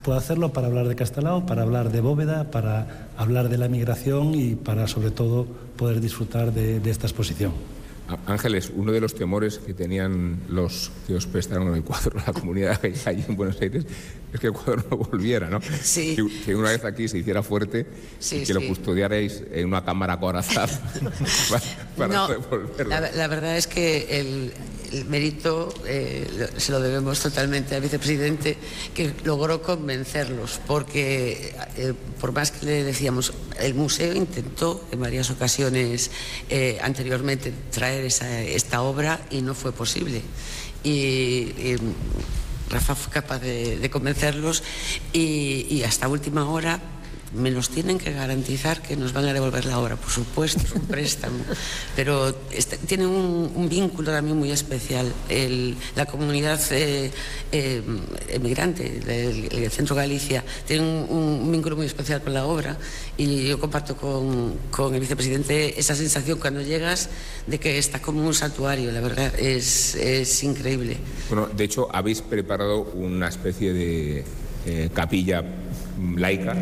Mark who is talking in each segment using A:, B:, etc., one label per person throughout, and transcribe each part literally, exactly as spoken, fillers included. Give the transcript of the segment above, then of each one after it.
A: Puedo hacerlo para hablar de Castelao, para hablar de Bóveda, para hablar de la migración y para, sobre todo, poder disfrutar de, de esta exposición.
B: Ángeles, uno de los temores que tenían los que os prestaron el cuadro a la comunidad allí en Buenos Aires es que el cuadro no volviera, ¿no?
C: Sí.
B: Que, que una vez aquí se hiciera fuerte
C: sí,
B: y que
C: sí.
B: lo custodiarais en una cámara acorazada para, para
C: no,
B: devolverlo.
C: La, la verdad es que el, el mérito eh, se lo debemos totalmente al vicepresidente, que logró convencerlos, porque eh, por más que le decíamos, el museo intentó en varias ocasiones eh, anteriormente traer esa, esta obra y no fue posible. Y, y Rafa fue capaz de, de convencerlos y, y hasta última hora me nos tienen que garantizar que nos van a devolver la obra, por supuesto, es un préstamo, pero este, tiene un, un vínculo también muy especial. El, la comunidad eh, eh, emigrante del, del Centro Galicia tiene un, un vínculo muy especial con la obra, y yo comparto con, con el vicepresidente esa sensación cuando llegas de que está como un santuario. La verdad es, es increíble.
B: Bueno, de hecho habéis preparado una especie de eh, capilla laica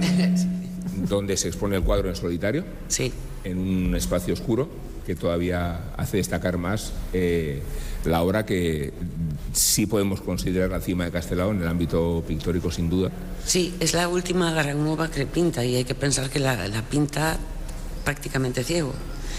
B: donde se expone el cuadro en solitario,
C: sí,
B: en un espacio oscuro que todavía hace destacar más eh, la obra, que sí podemos considerar la cima de Castelao en el ámbito pictórico, sin duda.
C: Sí, es la última gran obra que pinta, y hay que pensar que la, la pinta prácticamente ciego.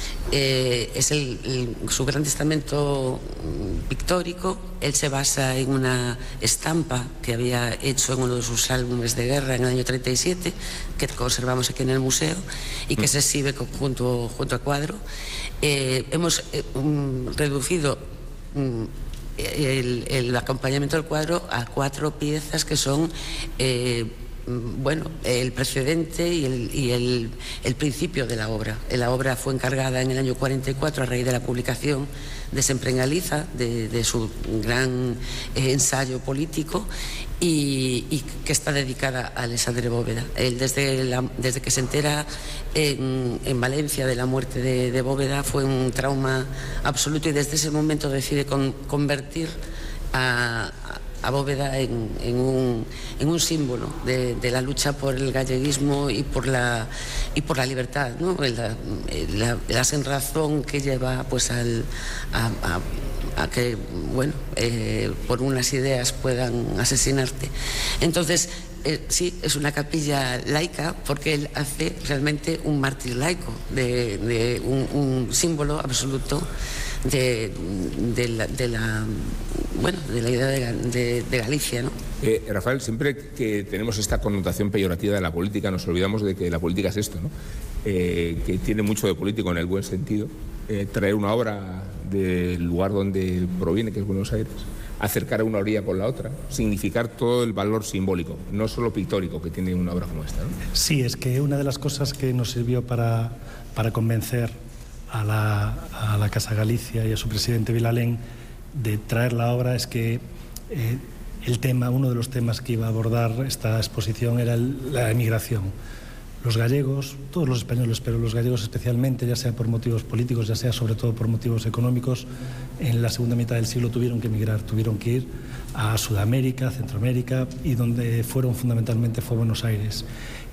C: Eh, es el, el, su gran testamento pictórico. Él se basa en una estampa que había hecho en uno de sus álbumes de guerra en el año treinta y siete, que conservamos aquí en el museo y que mm. se exhibe junto, junto al cuadro. Eh, hemos eh, um, reducido um, el, el acompañamiento del cuadro a cuatro piezas que son eh, bueno, el precedente y, el, y el, el principio de la obra. La obra fue encargada en el año cuarenta y cuatro a raíz de la publicación de Sempre en Galiza, de, de su gran eh, ensayo político, y, y que está dedicada a Alexandre Bóveda. Él desde, la, desde que se entera en, en Valencia de la muerte de, de Bóveda fue un trauma absoluto, y desde ese momento decide con, convertir a, a Bóveda en, en, un, en un símbolo de, de la lucha por el galleguismo y por la, y por la libertad, ¿no? La, la, la sinrazón que lleva pues al, a, a, a que, bueno, eh, por unas ideas puedan asesinarte. Entonces, eh, sí, es una capilla laica, porque él hace realmente un mártir laico, de, de un, un símbolo absoluto de, de, la, de la bueno, de la idea de, de, de Galicia, ¿no?
B: Eh, Rafael, siempre que tenemos esta connotación peyorativa de la política, nos olvidamos de que la política es esto, ¿no? Eh, que tiene mucho de político en el buen sentido. Eh, traer una obra del lugar donde proviene, que es Buenos Aires, acercar a una orilla con la otra, significar todo el valor simbólico, no solo pictórico, que tiene una obra como esta, ¿no?
A: Sí, es que una de las cosas que nos sirvió para, para convencer a la, a la Casa Galicia y a su presidente Vilalén de traer la obra es que eh, el tema, uno de los temas que iba a abordar esta exposición era el, la emigración. Los gallegos, todos los españoles, pero los gallegos especialmente, ya sea por motivos políticos, ya sea sobre todo por motivos económicos, en la segunda mitad del siglo tuvieron que emigrar, tuvieron que ir a Sudamérica, a Centroamérica, y donde fueron fundamentalmente fue Buenos Aires.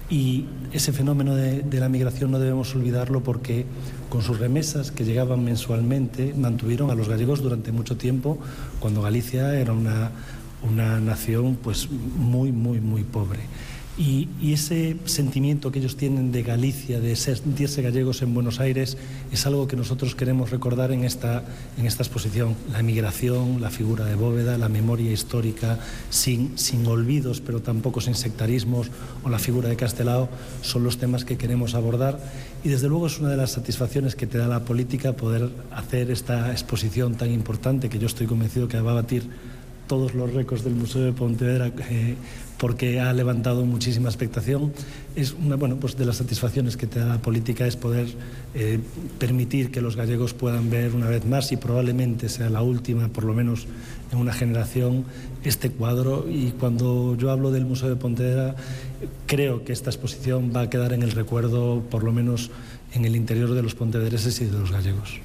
A: Y ese fenómeno de, de la migración no debemos olvidarlo, porque con sus remesas que llegaban mensualmente mantuvieron a los gallegos durante mucho tiempo, cuando Galicia era una, una nación pues muy, muy, muy pobre. Y, y ese sentimiento que ellos tienen de Galicia, de sentirse gallegos en Buenos Aires, es algo que nosotros queremos recordar en esta, en esta exposición. La migración, la figura de Bóveda, la memoria histórica, sin, sin olvidos, pero tampoco sin sectarismos, o la figura de Castelao, son los temas que queremos abordar. Y desde luego es una de las satisfacciones que te da la política poder hacer esta exposición tan importante, que yo estoy convencido que va a batir todos los récords del Museo de Pontevedra, eh, porque ha levantado muchísima expectación. Es una, bueno, pues de las satisfacciones que te da la política es poder eh, permitir que los gallegos puedan ver una vez más, y probablemente sea la última, por lo menos en una generación, este cuadro. Y cuando yo hablo del Museo de Pontevedra, creo que esta exposición va a quedar en el recuerdo, por lo menos en el interior de los pontevedreses y de los gallegos.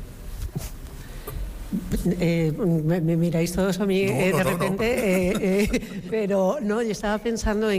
D: Eh, me, me miráis todos a mí, no, eh, de no, repente, no. Eh, eh, pero no, yo estaba pensando en